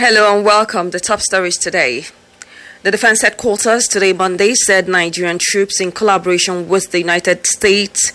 Hello and welcome. The top stories today. The Defense Headquarters today, Monday, said Nigerian troops in collaboration with the United States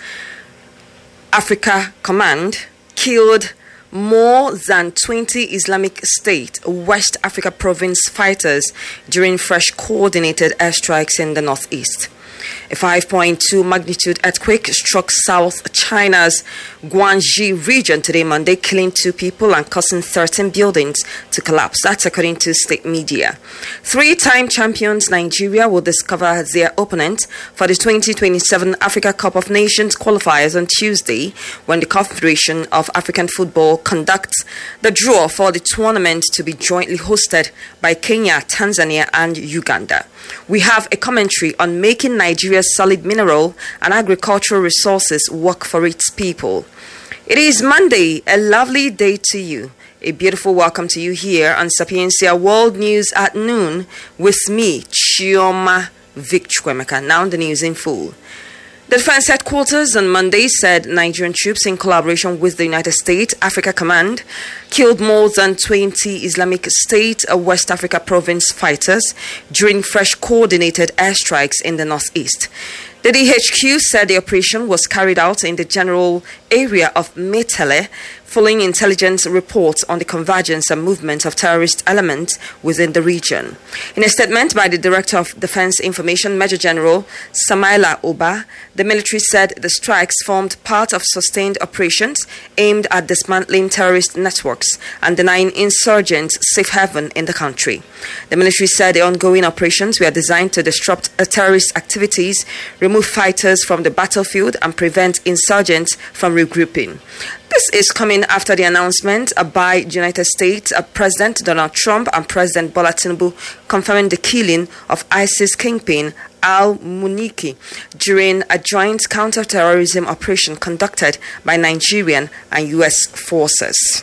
Africa Command killed more than 20 Islamic State West Africa province fighters during fresh coordinated airstrikes in the northeast. A 5.2 magnitude earthquake struck South China's Guangxi region today, Monday, killing 2 people and causing 13 buildings to collapse. That's according to state media. 3-time champions Nigeria will discover their opponent for the 2027 Africa Cup of Nations qualifiers on Tuesday when the Confederation of African Football conducts the draw for the tournament to be jointly hosted by Kenya, Tanzania, and Uganda. We have a commentary on making Nigeria's solid mineral and agricultural resources work for its people. It is Monday, a lovely day to you. A beautiful welcome to you here on Sapiencia World News at noon with me, Chioma Victuemeka. Now the news in full. The Defense Headquarters on Monday said Nigerian troops in collaboration with the United States Africa Command killed more than 20 Islamic State West Africa province fighters during fresh coordinated airstrikes in the northeast. The DHQ said the operation was carried out in the general area of Metele following intelligence reports on the convergence and movement of terrorist elements within the region. In a statement by the Director of Defense Information, Major General Samaila Oba, the military said the strikes formed part of sustained operations aimed at dismantling terrorist networks and denying insurgents safe haven in the country. The military said the ongoing operations were designed to disrupt terrorist activities, remove fighters from the battlefield, and prevent insurgents from regrouping. This is coming after the announcement by United States President Donald Trump and President Bola Tinubu confirming the killing of ISIS kingpin al-Muniki during a joint counter-terrorism operation conducted by Nigerian and U.S. forces.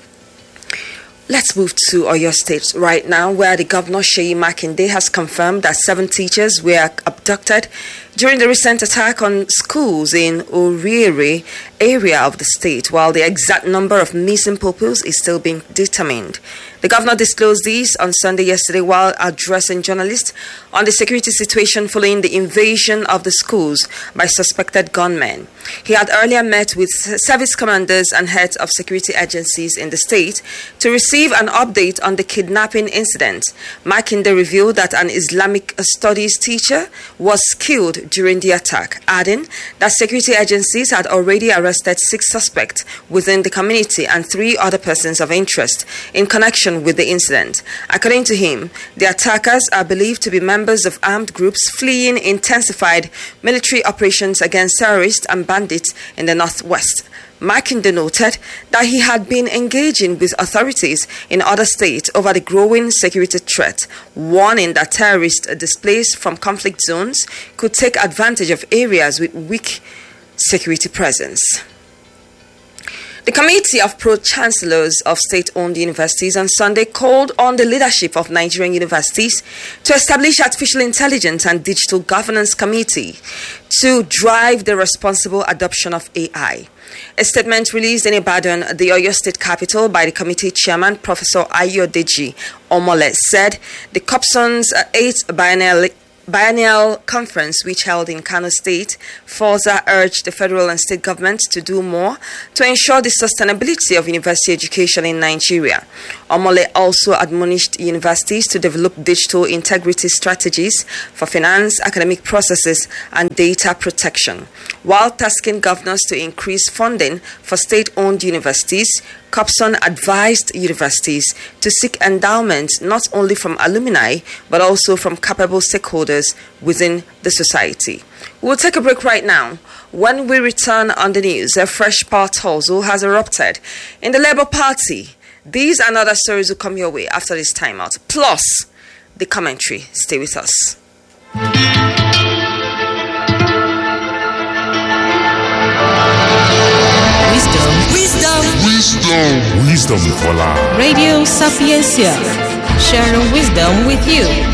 Let's move to Oyo State right now, where the Governor Seyi Makinde has confirmed that 7 teachers were abducted during the recent attack on schools in Owerri area of the state, while the exact number of missing pupils is still being determined. The governor disclosed this on Sunday yesterday while addressing journalists on the security situation following the invasion of the schools by suspected gunmen. He had earlier met with service commanders and heads of security agencies in the state to receive an update on the kidnapping incident. Makinde revealed that an Islamic studies teacher was killed during the attack, adding that security agencies had already arrested 6 suspects within the community and 3 other persons of interest in connection with the incident. According to him, the attackers are believed to be members of armed groups fleeing intensified military operations against terrorists and bandits in the northwest. Makinde noted that he had been engaging with authorities in other states over the growing security threat, warning that terrorists displaced from conflict zones could take advantage of areas with weak security presence. The Committee of Pro-Chancellors of State-Owned Universities on Sunday called on the leadership of Nigerian universities to establish Artificial Intelligence and Digital Governance Committee to drive the responsible adoption of AI. A statement released in Ibadan, the Oyo State capital, by the committee chairman, Professor Ayodeji Omole, said the COPSON's 8th biennial conference, which held in Kano State, further urged the federal and state governments to do more to ensure the sustainability of university education in Nigeria. Omole also admonished universities to develop digital integrity strategies for finance, academic processes, and data protection, while tasking governors to increase funding for state-owned universities. COPSON advised universities to seek endowments not only from alumni but also from capable stakeholders within the society. We'll take a break right now. When we return on the news, a fresh power tussle has erupted in the Labour Party. These and other stories will come your way after this timeout, plus the commentary. Stay with us. Wisdom for life. Radio Sapiencia, sharing wisdom with you.